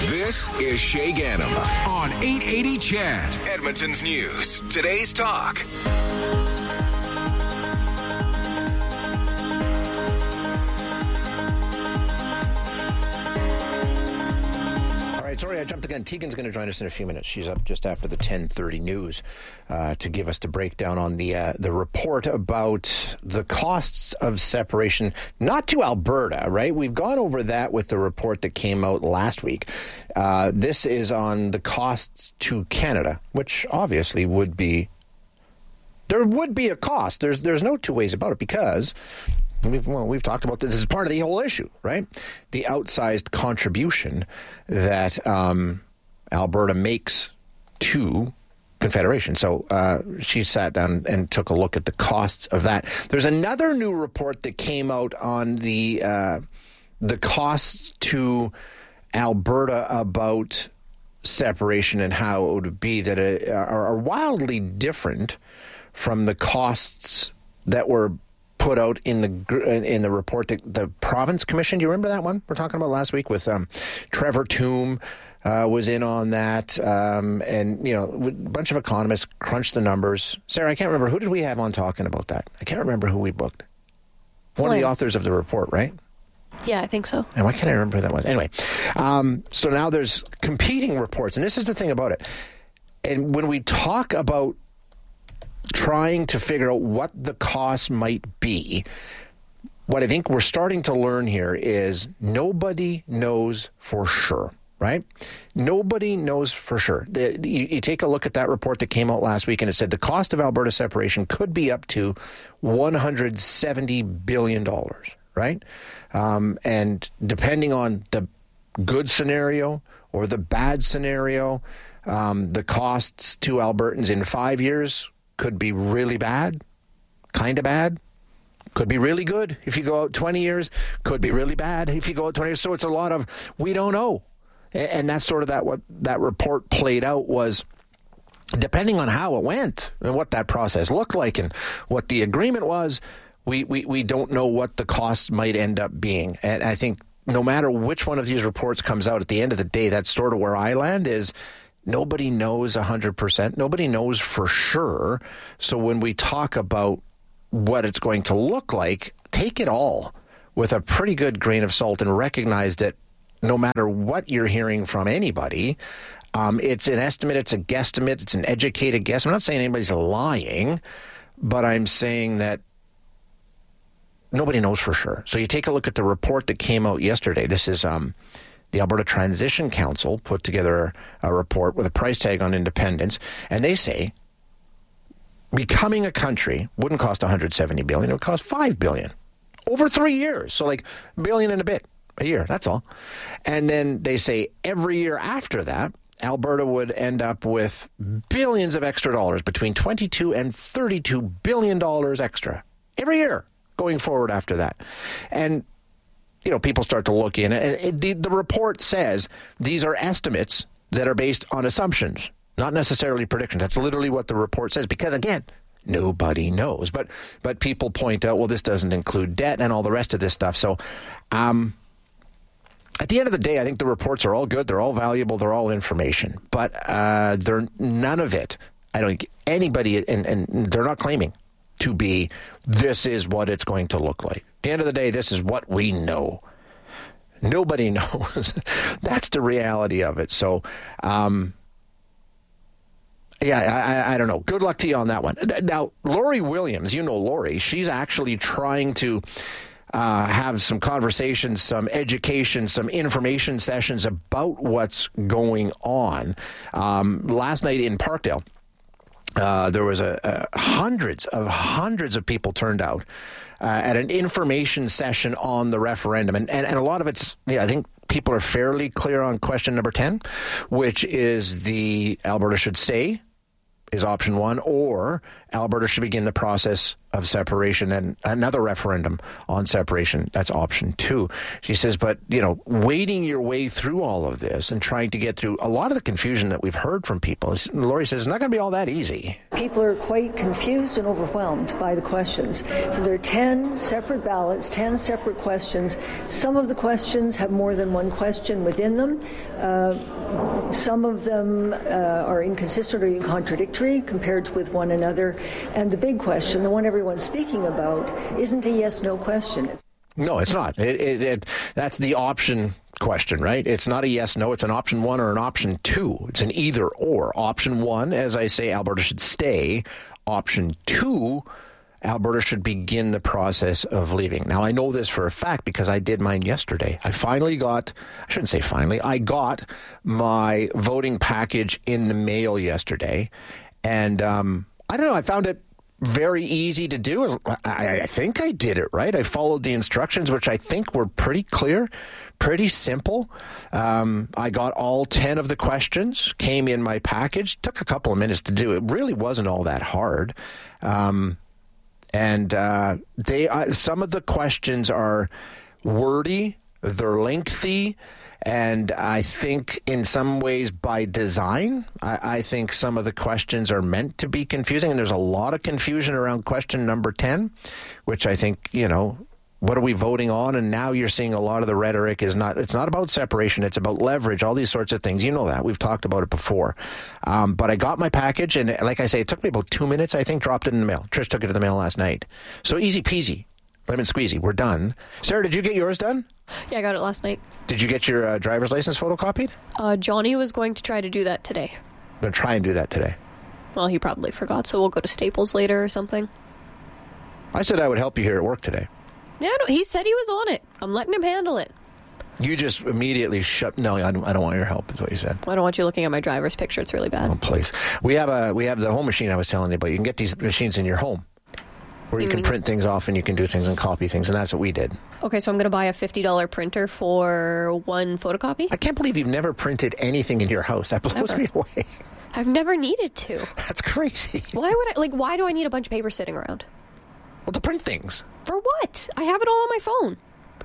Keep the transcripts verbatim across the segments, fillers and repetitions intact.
This is Shay Ganem on eight eighty C H E D, Edmonton's News. Today's Talk. Sorry, I jumped the gun. Tegan's going to join us in a few minutes. She's up just after the ten thirty news uh, to give us the breakdown on the uh, the report about the costs of separation, not to Alberta, right? We've gone over that with the report that came out last week. Uh, this is on the costs to Canada, which obviously would be, there would be a cost. There's there's no two ways about it because... We've, well, we've talked about this. This is part of the whole issue, right? The outsized contribution that um, Alberta makes to Confederation. So uh, she sat down and took a look at the costs of that. There's another new report that came out on the uh, the costs to Alberta about separation and how it would be that it, are, are wildly different from the costs that were put out in the in the report that the province commissioned. Do you remember that one we're talking about last week with um, Trevor Toome uh, was in on that, um, and you know a bunch of economists crunched the numbers. Sarah, I can't remember who did we have on talking about that. I can't remember who we booked. One Glenn. Of the authors of the report, right? Yeah, I think so. And why can't I remember who that was? Anyway, um, so now there's competing reports, and this is the thing about it. And when we talk about trying to figure out what the cost might be, what I think we're starting to learn here is nobody knows for sure, right? Nobody knows for sure. The, the, you, you take a look at that report that came out last week, and it said the cost of Alberta separation could be up to one hundred seventy billion dollars, right? Um, and depending on the good scenario or the bad scenario, um, the costs to Albertans in five years could be really bad, kind of bad, could be really good if you go out twenty years, could be really bad if you go out twenty years. So it's a lot of, we don't know. And that's sort of that what that report played out was, depending on how it went and what that process looked like and what the agreement was, we, we, we don't know what the costs might end up being. And I think no matter which one of these reports comes out, at the end of the day, that's sort of where I land is, nobody knows one hundred percent. Nobody knows for sure. So when we talk about what it's going to look like, take it all with a pretty good grain of salt and recognize that no matter what you're hearing from anybody, um, it's an estimate, it's a guesstimate, it's an educated guess. I'm not saying anybody's lying, but I'm saying that nobody knows for sure. So you take a look at the report that came out yesterday. This is... um. The Alberta Transition Council put together a report with a price tag on independence, and they say becoming a country wouldn't cost one hundred seventy billion dollars, it would cost five billion dollars over three years. So like a billion and a bit a year, that's all. And then they say every year after that, Alberta would end up with billions of extra dollars, between twenty-two and thirty-two billion dollars extra every year going forward after that. And you know, people start to look in, and it, the, the report says these are estimates that are based on assumptions, not necessarily predictions. That's literally what the report says, because, again, nobody knows. But but people point out, well, this doesn't include debt and all the rest of this stuff. So um, at the end of the day, I think the reports are all good. They're all valuable. They're all information. But uh, they're none of it, I don't think anybody, and, and they're not claiming to be, this is what it's going to look like. At the end of the day, this is what we know. Nobody knows. That's the reality of it. So, um, yeah, I, I don't know. Good luck to you on that one. Now, Lori Williams, you know Lori, she's actually trying to uh, have some conversations, some education, some information sessions about what's going on. Um, last night in Parkdale, Uh, there was a, a hundreds of hundreds of people turned out uh, at an information session on the referendum. And, and, and a lot of it's, yeah, I think people are fairly clear on question number ten, which is the Alberta should stay is option one, or Alberta should begin the process of separation and another referendum on separation. That's option two. She says, but, you know, wading your way through all of this and trying to get through a lot of the confusion that we've heard from people, Lori says, it's not going to be all that easy. People are quite confused and overwhelmed by the questions. So there are ten separate ballots, ten separate questions. Some of the questions have more than one question within them. Uh, some of them uh, are inconsistent or contradictory compared with one another. And the big question, the one everyone's speaking about, isn't a yes-no question. No, it's not. It, it, it, that's the option question, right? It's not a yes-no. It's an option one or an option two. It's an either-or. Option one, as I say, Alberta should stay. Option two, Alberta should begin the process of leaving. Now, I know this for a fact because I did mine yesterday. I finally got, I shouldn't say finally, I got my voting package in the mail yesterday. And um, I don't know, I found it very easy to do. I, I think I did it right. I followed the instructions, which I think were pretty clear, pretty simple. Um, I got all ten of the questions, came in my package, took a couple of minutes to do. It really wasn't all that hard. Um, and uh, they uh, some of the questions are wordy, they're lengthy, and I think in some ways by design, I, I think some of the questions are meant to be confusing. And there's a lot of confusion around question number ten, which I think, you know, what are we voting on? And now you're seeing a lot of the rhetoric is not, it's not about separation. It's about leverage, all these sorts of things. You know that. We've talked about it before. Um, but I got my package. And like I say, it took me about two minutes, I think, dropped it in the mail. Trish took it to the mail last night. So easy peasy. Lemon squeezy. We're done. Sarah, did you get yours done? Yeah, I got it last night. Did you get your uh, driver's license photocopied? Uh, Johnny was going to try to do that today. I'm going to try and do that today. Well, he probably forgot, so we'll go to Staples later or something. I said I would help you here at work today. Yeah, no, he said he was on it. I'm letting him handle it. You just immediately shut. No, I don't, I don't want your help, is what you said. I don't want you looking at my driver's picture. It's really bad. Oh, please. We have a we have the home machine I was telling you about. You can get these machines in your home where you, you can mean? print things off and you can do things and copy things, and that's what we did. Okay, so I'm going to buy a fifty dollars printer for one photocopy? I can't believe you've never printed anything in your house. That blows never. me away. I've never needed to. That's crazy. Why would I, like, why do I need a bunch of paper sitting around? Well, to print things. For what? I have it all on my phone.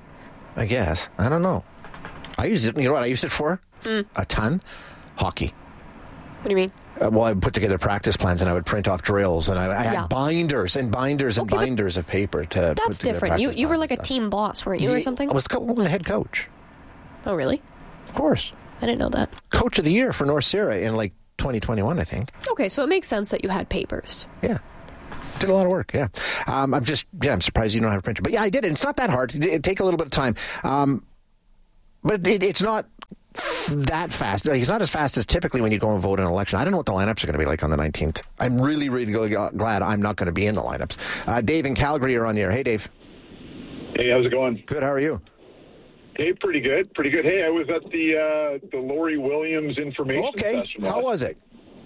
I guess. I don't know. I use it, you know what I use it for? Mm. A ton? Hockey. What do you mean? Uh, well, I would put together practice plans and I would print off drills and I, I had yeah. binders and binders and okay, binders of paper to That's put together different. You you were like a stuff. team boss, weren't you, yeah, or something? I was, co- I was a head coach. Oh, really? Of course. I didn't know that. Coach of the year for North Sierra in like twenty twenty-one, I think. Okay, so it makes sense that you had papers. Yeah. Did a lot of work, yeah. Um, I'm just, yeah, I'm surprised you don't have a printer. But yeah, I did it. It's not that hard. It, it take a little bit of time. Um, but it, it's not that fast. Like, it's not as fast as typically when you go and vote in an election. I don't know what the lineups are going to be like on the nineteenth. I'm really, really glad I'm not going to be in the lineups. Uh, Dave in Calgary are on the air. Hey, Dave. Hey, how's it going? Good. How are you? Hey, pretty good. Pretty good. Hey, I was at the uh, the Lori Williams information okay. session. How was it?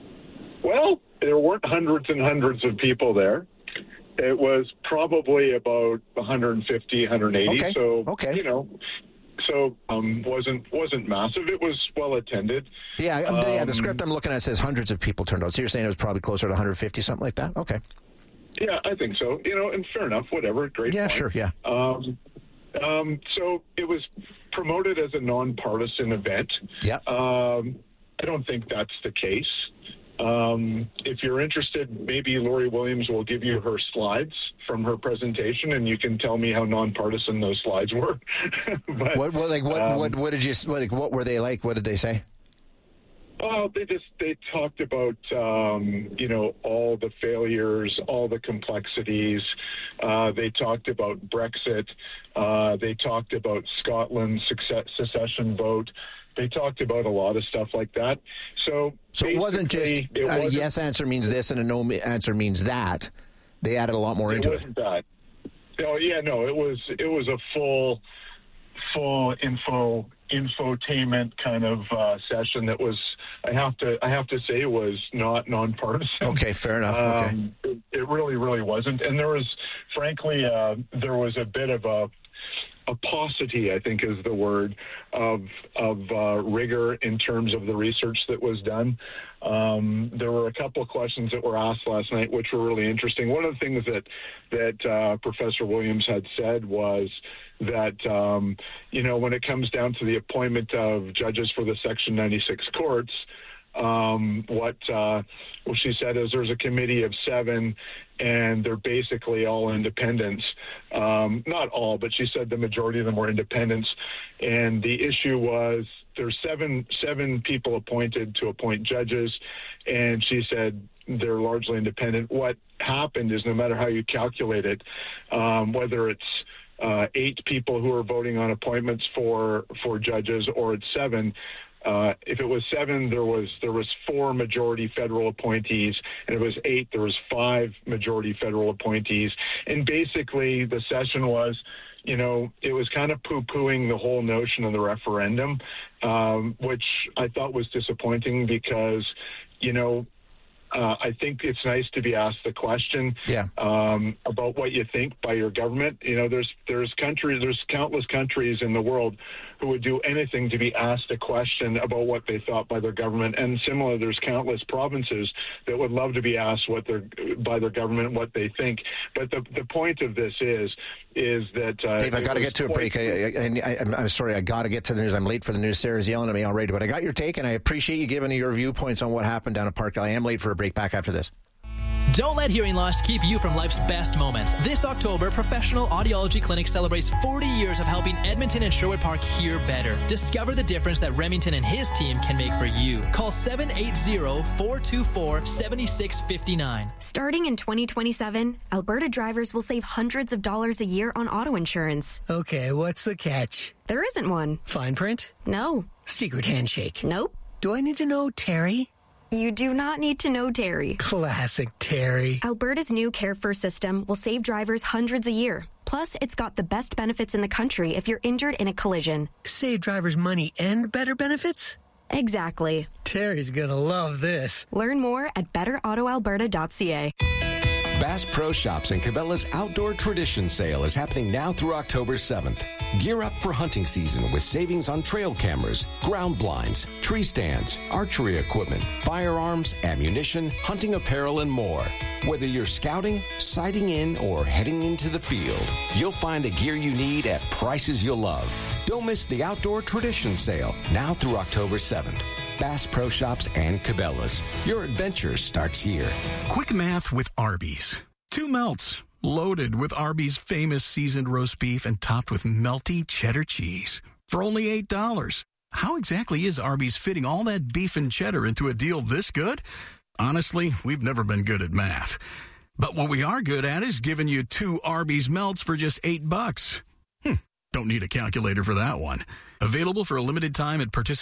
Well, there weren't hundreds and hundreds of people there. It was probably about one hundred fifty, one hundred eighty. Okay. So, okay. you know, so um, wasn't wasn't massive. It was well attended. Yeah, um, um, yeah, the script I'm looking at says hundreds of people turned out. So you're saying it was probably closer to one hundred fifty, something like that? Okay. Yeah, I think so. You know, and fair enough. Whatever. Great. Yeah, point. sure. Yeah. Um, um, so it was promoted as a nonpartisan event. Yeah. Um, I don't think that's the case. Um, if you're interested, maybe Lori Williams will give you her slides from her presentation, and you can tell me how nonpartisan those slides were. but, what, what, like, what, um, what, what did you, what, like, what were they like? What did they say? Well, they just they talked about um, you know all the failures, all the complexities. Uh, they talked about Brexit. Uh, they talked about Scotland's success, secession vote. They talked about a lot of stuff like that. So, so it wasn't just it a wasn't, yes answer means this and a no answer means that. They added a lot more it into wasn't it. That. Oh yeah, no, it was it was a full full info infotainment kind of uh, session that was. I have to I have to say was not nonpartisan. Okay, fair enough. Okay. Um, it, it really really wasn't, and there was frankly uh, there was a bit of a a paucity, I think is the word, of of uh, rigor in terms of the research that was done. Um, there were a couple of questions that were asked last night, which were really interesting. One of the things that that uh, Professor Williams had said was that, um, you know, when it comes down to the appointment of judges for the Section ninety-six courts, um, what uh, what she said is there's a committee of seven, and they're basically all independents. Um, not all, but she said the majority of them were independents. And the issue was there's seven seven people appointed to appoint judges, and she said they're largely independent. What happened is no matter how you calculate it, um, whether it's uh, eight people who are voting on appointments for for judges or it's seven, Uh, if it was seven, there was there was four majority federal appointees, and if it was eight, there was five majority federal appointees. And basically, the session was, you know, it was kind of poo-pooing the whole notion of the referendum, um, which I thought was disappointing because, you know, Uh, I think it's nice to be asked the question yeah. um, about what you think by your government. You know, there's there's countries, there's countless countries in the world who would do anything to be asked a question about what they thought by their government. And similarly, there's countless provinces that would love to be asked what their by their government what they think. But the the point of this is is that uh, Dave, I got to get to a break. I, I, I, I'm, I'm sorry, I got to get to the news. I'm late for the news. Sarah's yelling at me already, but I got your take, and I appreciate you giving your viewpoints on what happened down at Parkdale. I am late for a break. Back after this. Don't let hearing loss keep you from life's best moments. This October, Professional Audiology Clinic celebrates forty years of helping Edmonton and Sherwood Park hear better. Discover the difference that Remington and his team can make for you. Call seven eight zero, four two four, seven six five nine. Starting in twenty twenty-seven, Alberta drivers will save hundreds of dollars a year on auto insurance. Okay, what's the catch? There isn't one. Fine print? No. Secret handshake? Nope. Do I need to know Terry? You do not need to know Terry. Classic Terry. Alberta's new Care First system will save drivers hundreds a year. Plus, it's got the best benefits in the country if you're injured in a collision. Save drivers money and better benefits? Exactly. Terry's gonna love this. Learn more at better auto alberta dot c a. Bass Pro Shops and Cabela's Outdoor Tradition Sale is happening now through October seventh. Gear up for hunting season with savings on trail cameras, ground blinds, tree stands, archery equipment, firearms, ammunition, hunting apparel, and more. Whether you're scouting, sighting in, or heading into the field, you'll find the gear you need at prices you'll love. Don't miss the Outdoor Tradition Sale now through October seventh. Bass Pro Shops and Cabela's. Your adventure starts here. Quick math with Arby's. Two melts, loaded with Arby's famous seasoned roast beef and topped with melty cheddar cheese. For only eight dollars. How exactly is Arby's fitting all that beef and cheddar into a deal this good? Honestly, we've never been good at math. But what we are good at is giving you two Arby's melts for just eight bucks. Hmm, don't need a calculator for that one. Available for a limited time at participating